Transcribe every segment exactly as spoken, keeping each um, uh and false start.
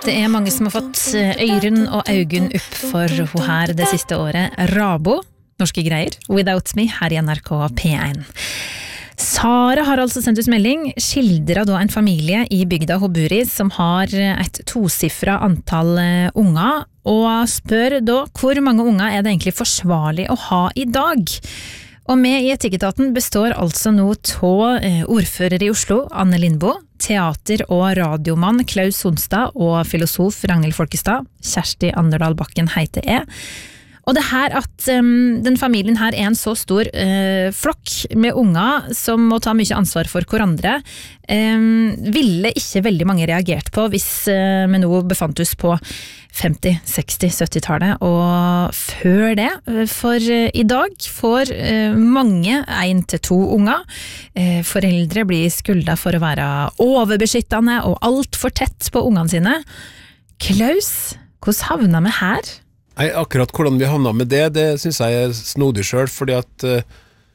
Det er mange som har fått øyren og øygen opp for hun her det siste året. Rabo, norske greier, Without Me, her i N R K P one. Sara har altså sendt ut melding, skildret da en familie i bygda hun bor i, som har et tosiffret antall unger, og spør da hvor mange unger er det egentlig forsvarlig å ha i dag? Og med i Etikketaten består altså nå to ordfører i Oslo, Anne Lindboe, teater- og radiomann Klaus Sonstad og filosof Ragnhild Folkestad, Kjersti Anderdal Bakken heiter jeg. Og det her at um, den familien her er en så stor uh, flokk med unger som må ta mye ansvar for hverandre, um, ville ikke veldig mange reagert på hvis uh, vi nå befant oss på femti, seksti, sytti-tallet, og før det, for uh, i dag får uh, mange en til to unger. Uh, foreldre blir skulda for å være overbeskyttende og alt for tett på ungene sine. Klaus, hvordan havna vi her? Nei, akkurat hvordan vi havna med det, det synes jeg er snodig selv, fordi at uh,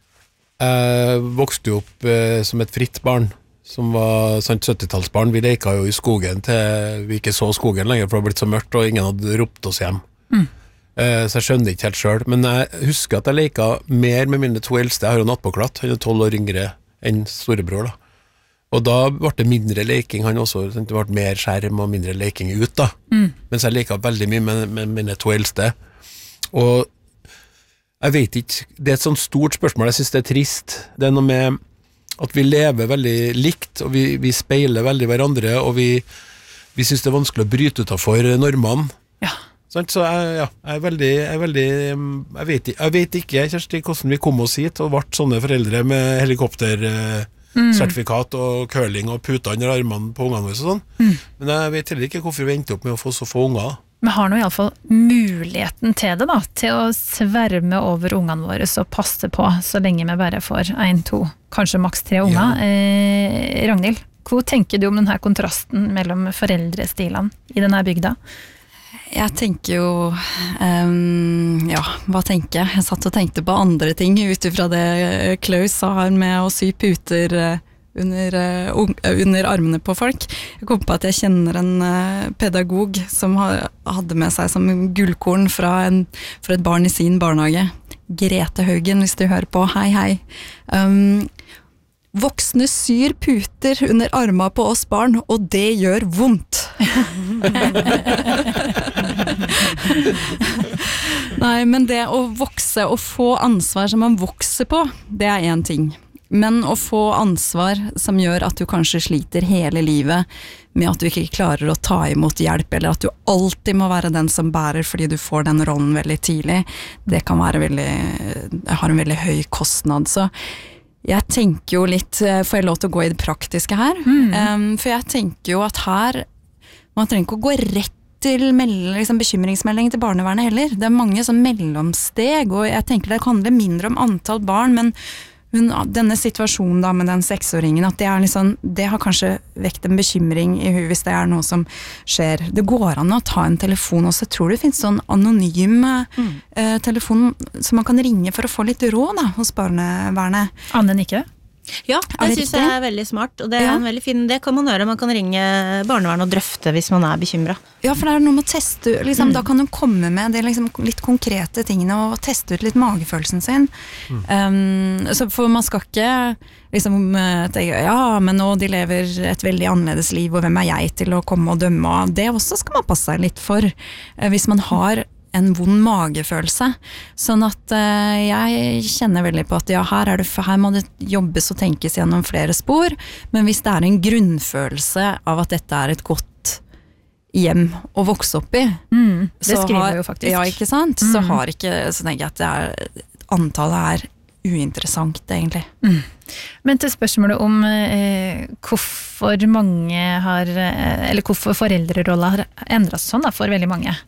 jeg vokste jo opp uh, som et fritt barn, som var sant sytti-tallsbarn. Vi leka jo i skogen til vi ikke så skogen lenger, for det var blitt så mørkt, og ingen hadde ropt oss hjem. Mm. Uh, så jeg skjønner ikke helt selv, men jeg husker at jeg leka mer med mine to eldste. Jeg har jo nattpåklatt, han er tolv år yngre enn storebror da. Og da ble det mindre leking, han også, det ble mer skjerm og mindre leking ut da, mm. mens jeg leker veldig mye med, med mine to eldste. Og jeg vet ikke, det er et sånt stort spørsmål, jeg synes det er trist. Det er noe med at vi lever veldig likt, og vi, vi speiler veldig hverandre, og vi, vi synes det er vanskelig å bryte utenfor normene. Ja. Sånn, så jeg, ja, jeg er veldig, jeg er veldig, jeg vet, jeg vet ikke, Kjersti, hvordan vi kom oss hit, og ble sånne foreldre med helikopter... Mm. sertifikat og curling og puter under armene på ungene våre og sånn. Mm. Men jeg vet heller ikke hvorfor vi endte opp med å få så få unger. Vi har nå i alle fall muligheten til det da, til å sverme over ungene våre og passe på så lenge vi bare får en, to, kanskje maks tre unger. Ja. Eh, Ragnhild, hva tenker du om denne kontrasten mellom foreldrestilene i denne bygda? Jeg tenker jo, um, ja, hva tenker jeg? Jeg satt og tenkte på andre ting utifra det Klaus sa her med å sy puter under, under armene på folk. Jeg kom på at jeg kjenner en pedagog som hadde med seg som gullkorn fra, en, fra et barn i sin barnehage. Grete Haugen, hvis du hører på. Hei, hei. Um, Voksne syr puter under arma på oss barn, og det gjør vondt. Nei, men det å vokse og få ansvar som man vokser på, det er en ting. Men å få ansvar som gjør at du kanskje sliter hele livet med at du ikke klarer å ta imot hjelp, eller at du alltid må være den som bærer fordi du får den rollen veldig tidlig, det kan være veldig, har en veldig høy kostnad. Så jeg tenker jo litt, får jeg lov til å gå i det praktiske her? Mm. Um, for jeg tenker jo at her, man trenger ikke å gå rett til meld- liksom bekymringsmelding til barnevernet heller. Det er mange sånn mellomsteg, og jeg tenker det handler mindre om antall barn, men hun, denne situasjonen da med den seksåringen, at det er liksom, det har kanskje vekt en bekymring i huet hvis det er noe som skjer. Det går an å ta en telefon også. Jeg tror det finnes sånn anonym mm. eh, telefon som man kan ringe for å få litt råd da, hos barnevernet. Annen ikke? Ja, det synes jeg er veldig smart, og det er ja. en veldig fin, det kan man gjøre, man kan ringe barnevernet og drøfte hvis man er bekymret. Ja, for det er noe med å teste, liksom, mm. da kan du komme med det liksom, litt konkrete tingene og teste ut litt magefølelsen sin. Mm. Um, så for man skal ikke liksom tenke, ja, men nå de lever et veldig annerledes liv, og hvem er jeg til å komme og dømme av det også skal man passe seg litt for, uh, hvis man har en vond magefølelse, sånn at uh, jeg kjenner veldig på at ja, her, er det, her må det jobbes og tenkes gjennom flere spor, men hvis det er en grunnfølelse av at dette er et godt hjem å vokse opp i, mm, det skriver jo faktisk. Ja, ikke sant? Mm. Så har ikke, så tenker jeg at det er, antallet er uinteressant egentlig. Mm. Men til spørsmålet om eh, hvorfor mange har, eller hvorfor foreldrerolla har endret seg sånn da, for veldig mange.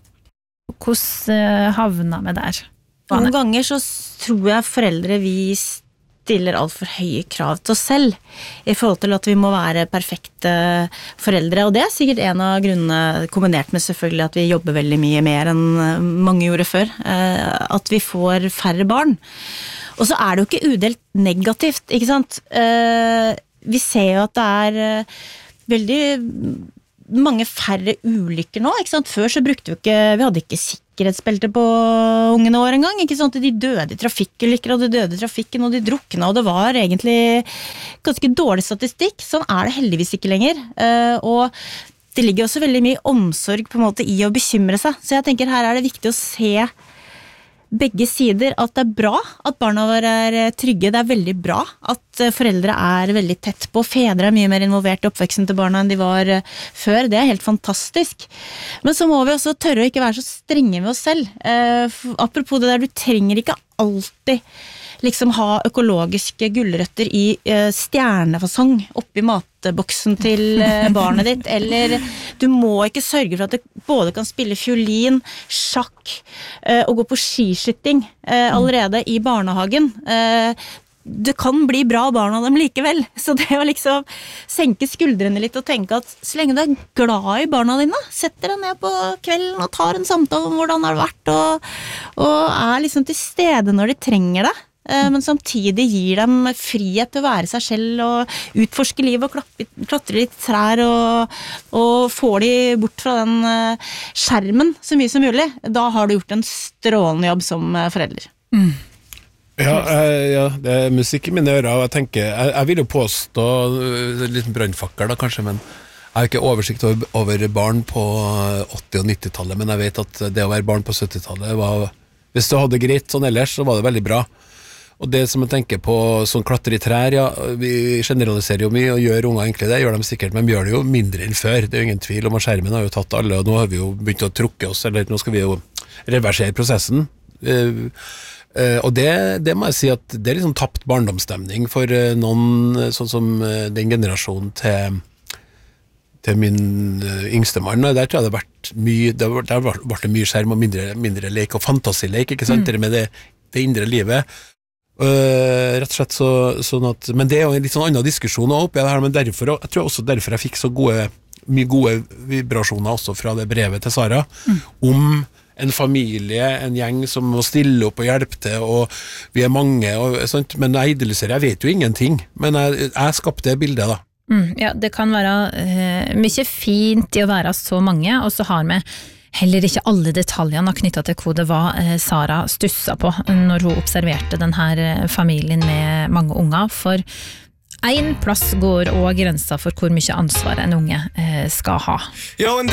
Hvordan havna vi der? Noen ganger så tror jeg foreldre vi stiller alt for høye krav til oss selv i forhold til at vi må være perfekte foreldre, og det er sikkert en av grunnene, kombinert med selvfølgelig at vi jobber veldig mye mer enn mange gjorde før, at vi får færre barn. Og så er det jo ikke udelt negativt, ikke sant? Vi ser jo at det er veldig mange færre ulykker nå, ikke sant? Før så brukte vi ikke, vi hadde ikke sikkerhetsbelte på ungene våre en gang, ikke sant? De døde i trafikkulykker, og de døde i trafikken, og de drukna, og det var egentlig ganske dårlig statistikk. Sånn er det heldigvis ikke lenger, uh, og det ligger også veldig mye omsorg på en måte i å bekymre seg, så jeg tenker her er det viktig å se begge sider, at det er bra at barna våre er trygge, det er veldig bra at foreldre er veldig tett på, fedre er mye mer involvert i oppveksten til barna enn de var før, det er helt fantastisk. Men så må vi også tørre å ikke være så strenge med oss selv. Eh, apropos det der, du trenger ikke alltid liksom ha økologiske gullrøtter i eh, stjernefasong oppi matboksen til eh, barnet ditt, eller du må ikke sørge for at det både kan spille fiolin, sjakk eh, og gå på skiskytting eh, allerede i barnehagen. Eh, det kan bli bra barn av dem likevel, så det å liksom senke skuldrene litt og tenke at så lenge du er glad i barna dine, setter deg ned på kvelden og tar en samtale om hvordan det har vært, og, og er liksom til stede når de trenger det, men samtidig gir dem frihet til å være seg selv og utforske livet og klappe, klatre litt i trær og, og få de bort fra den skjermen så mye som mulig. Da har du gjort en strålende jobb som forelder. Mm. Ja, jeg, ja, det er musikk i mine ører, og jeg tenker, jeg, jeg vil jo påstå en liten brannfakkel da kanskje, men jeg har ikke oversikt over, over barn på åtti- og nittitallet, men jeg vet at det å være barn på syttitallet var, hvis du hadde greit sånn ellers, så var det veldig bra. Og det som jeg tenker på, sånn klatre i trær, ja, vi generaliserer jo mye og gjør unger egentlig det, gjør de sikkert, men vi gjør det jo mindre enn før, det er jo ingen tvil om at skjermen har jo tatt alle, og nå har vi jo begynt å trukke oss, eller nå skal vi jo reversere prosessen, uh, uh, og det, det må jeg si at det er liksom tapt barndomsstemning for uh, noen, sånn som uh, den generasjonen til, til min uh, yngste mann, der tror jeg det har vært mye, det har, det har vært mye skjerm og mindre, mindre lek og fantasileik, ikke sant, mm. det med det, det indre livet. Uh, rett og slett så, sånn at, men det er jo en litt sånn annen diskusjon oppi det her, men derfor, jeg tror også derfor jeg fikk så gode, mye gode vibrasjoner også fra det brevet til Sara, mm. om en familie, en gjeng som må stille opp og hjelpe til, og vi er mange, og, sånt, men jeg idylliserer, jeg vet jo ingenting, men jeg, jeg skapte det bildet da. Mm, ja, det kan være uh, mye fint i å være så mange, og så har vi heller ikke alle detaljene knyttet til hva det var eh, Sara stussa på når hun observerte denne familien med mange unger, for en plass går også grensa for hvor mye ansvar en unge eh, skal ha. Ja,